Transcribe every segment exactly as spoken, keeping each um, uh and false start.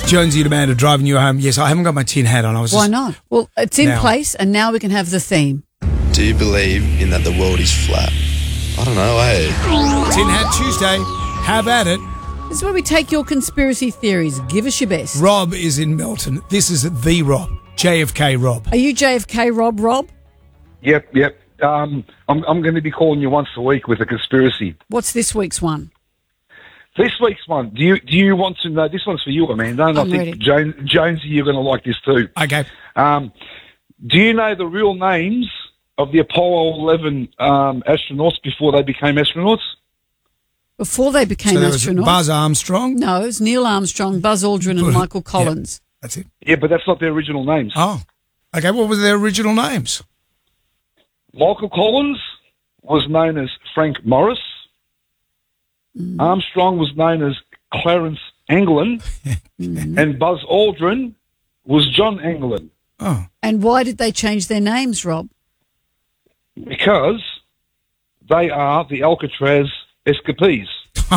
Jonesy and Amanda driving you home. Yes, I haven't got my tin hat on. I was Why just, not? Well, it's in Now. place, and now we can have the theme. Do you believe in that the world is flat? I don't know, eh? Tin Hat Tuesday. Have at it. This is where we take your conspiracy theories. Give us your best. Rob is in Melton. This is the Rob. J F K Rob. Are you J F K Rob, Rob? Yep, yep. Um, I'm, I'm going to be calling you once a week with a conspiracy. What's this week's one? This week's one, do you do you want to know? This one's for you, Amanda. And I'm I think, ready. Jones, Jonesy, you're going to like this too. Okay. Um, do you know the real names of the Apollo eleven um, astronauts before they became astronauts? Before they became So there was astronauts? Buzz Armstrong. No, it's Neil Armstrong, Buzz Aldrin, and Michael Collins. Yeah, that's it. Yeah, but that's not their original names. Oh. Okay, what were their original names? Michael Collins was known as Frank Morris. Mm. Armstrong was known as Clarence Anglin. Mm. And Buzz Aldrin was John Anglin. Oh. And why did they change their names, Rob? Because they are the Alcatraz escapees.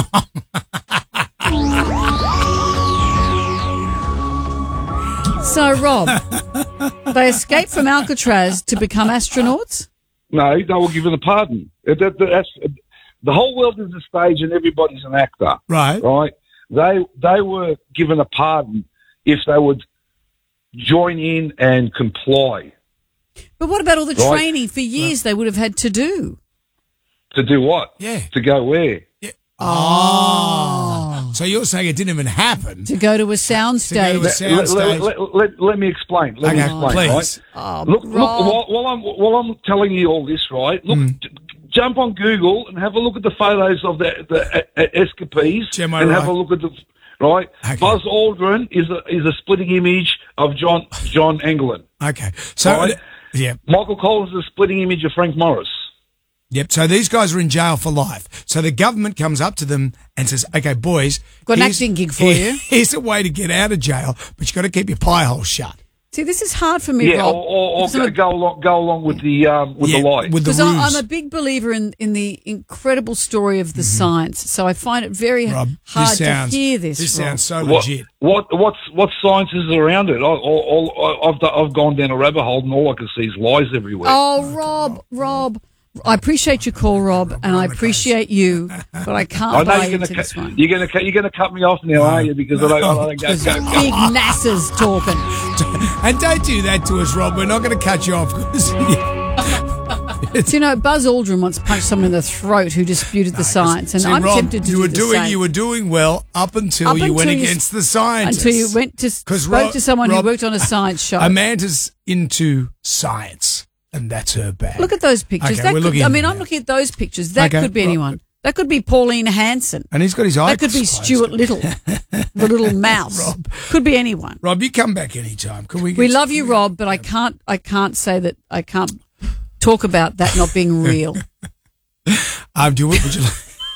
So, Rob, they escaped from Alcatraz to become astronauts? No, they were given a pardon. That- that- that's, the whole world is a stage and everybody's an actor. Right. Right? They they were given a pardon if they would join in and comply. But what about all the Right. training for years they would have had to do? To do what? Yeah. To go where? Oh. So you're saying it didn't even happen? To go to a To go soundstage? to a Let, soundstage? let, let, let, let me explain. Let me Okay, explain. please. Right? Oh, Look, look Rob. while, while I'm while I'm telling you all this, right? Look, Mm. j- jump on Google and have a look at the photos of the the uh, uh, escapees, Am I and right? have a look at the right. Okay. Buzz Aldrin is a is a splitting image of John John Anglin. Okay. So, Right. yeah. Michael Collins is a splitting image of Frank Morris. Yep. So these guys are in jail for life. So the government comes up to them and says, okay, boys. Got an here's- acting gig for here- you. Here's a way to get out of jail, but you've got to keep your pie hole shut. See, this is hard for me, Yeah, Rob. or, or, or because I'm go, a- go along go along with the um, with Yeah, the lie. with the Because I- ruse. I'm a big believer in, in the incredible story of the science, so I find it very Mm-hmm. Rob, hard this sounds, to hear this. This Rob. sounds so What, legit. what what's what science is around it? I, I, I, I've I've gone down a rabbit hole and all I can see is lies everywhere. Oh, Rob, Rob, I appreciate your call, Rob, and I appreciate you, but I can't I know buy you're into going to this one. you're going to you're going to cut me off now, are you? Because I don't, I don't go, Because go, go. big NASA's talking. And don't do that to us, Rob. We're not going to cut you off. 'cause- So, you know, Buzz Aldrin once punched someone in the throat who disputed the science, and See, I'm Rob, tempted to you do were the doing same. you were doing well up until Up you went until you- against the scientists. Until you went to spoke Rob- to someone Rob- who worked on a science show. Amanda's into science, and that's her bag. Look at those pictures. Okay, that we're could, looking I at mean, them I'm now. looking at those pictures. That Okay, could be Rob- anyone. That could be Pauline Hanson. And he's got his eyes That could be closed. Stuart Little, the little mouse. Rob. Could be anyone. Rob, you come back anytime. Can we? Get We love you, Rob, but I can't. I can't say that. I can't talk about that not being real. Um, do it. Would you like?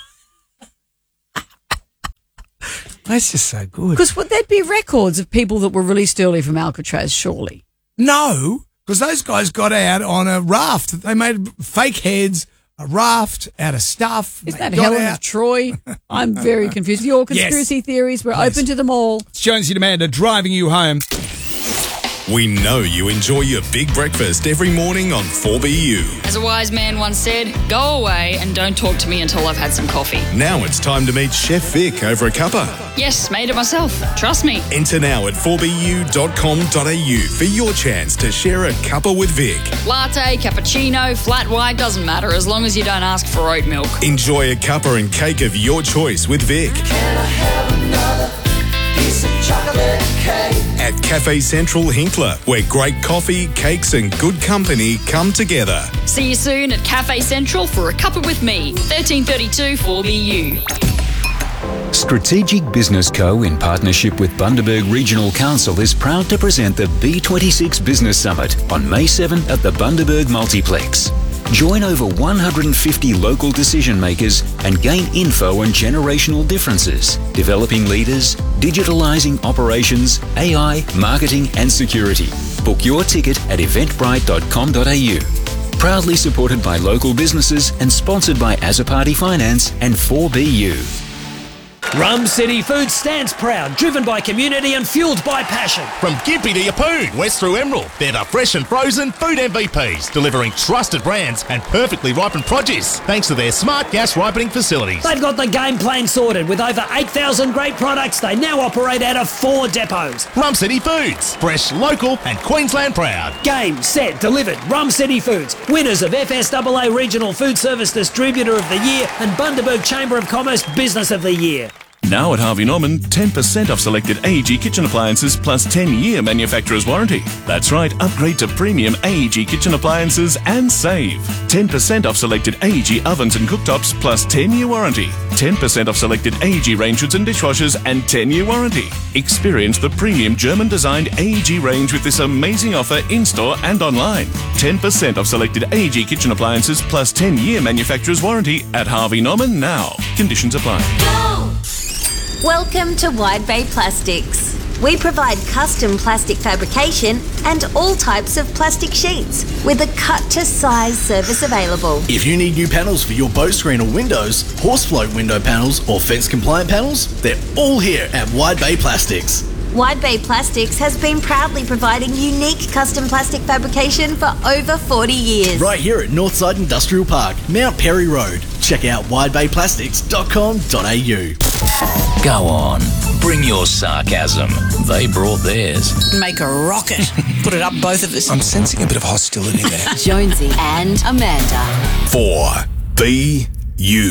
That's just so good. Because would there'd be records of people that were released early from Alcatraz? Surely. No, because those guys got out on a raft. They made fake heads, a raft out of stuff. Isn't They that got Helen out. of Troy? I'm very confused. Your conspiracy theories. We're Yes. open to them all. It's Jonesy and Amanda driving you home. We know you enjoy your big breakfast every morning on four B U. As a wise man once said, go away and don't talk to me until I've had some coffee. Now it's time to meet Chef Vic over a cuppa. Yes, made it myself. Trust me. Enter now at four b u dot com dot a u for your chance to share a cuppa with Vic. Latte, cappuccino, flat white, doesn't matter as long as you don't ask for oat milk. Enjoy a cuppa and cake of your choice with Vic. At Cafe Central Hinkler, where great coffee, cakes and good company come together. See you soon at Cafe Central for a cuppa with me. thirteen thirty-two four B U. Strategic Business Co, in partnership with Bundaberg Regional Council, is proud to present the B twenty-six Business Summit on May seventh at the Bundaberg Multiplex. Join over one hundred fifty local decision makers and gain info on generational differences, developing leaders, digitalising operations, A I, marketing and security. Book your ticket at eventbrite dot com dot a u. Proudly supported by local businesses and sponsored by Azapati Finance and four B U. Rum City Foods stands proud, driven by community and fuelled by passion. From Gympie to Yeppoon, west through Emerald, they're the fresh and frozen food M V Ps, delivering trusted brands and perfectly ripened produce, thanks to their smart gas ripening facilities. They've got the game plan sorted. With over eight thousand great products, they now operate out of four depots. Rum City Foods, fresh, local and Queensland proud. Game, set, delivered. Rum City Foods, winners of F S A A Regional Food Service Distributor of the Year and Bundaberg Chamber of Commerce Business of the Year. Now at Harvey Norman, ten percent off selected A E G kitchen appliances plus ten-year manufacturer's warranty. That's right, upgrade to premium A E G kitchen appliances and save. ten percent off selected A E G ovens and cooktops plus ten-year warranty. ten percent off selected A E G range hoods and dishwashers and ten-year warranty. Experience the premium German-designed A E G range with this amazing offer in-store and online. ten percent off selected A E G kitchen appliances plus ten-year manufacturer's warranty at Harvey Norman now. Conditions apply. Go! Welcome to Wide Bay Plastics. We provide custom plastic fabrication and all types of plastic sheets with a cut-to-size service available. If you need new panels for your boat screen or windows, horse float window panels or fence-compliant panels, they're all here at Wide Bay Plastics. Wide Bay Plastics has been proudly providing unique custom plastic fabrication for over forty years. Right here at Northside Industrial Park, Mount Perry Road. Check out wide bay plastics dot com dot a u. Go on, bring your sarcasm. They brought theirs. Make a rocket. Put it up both of us. I'm sensing a bit of hostility there. Jonesy and Amanda. For B U.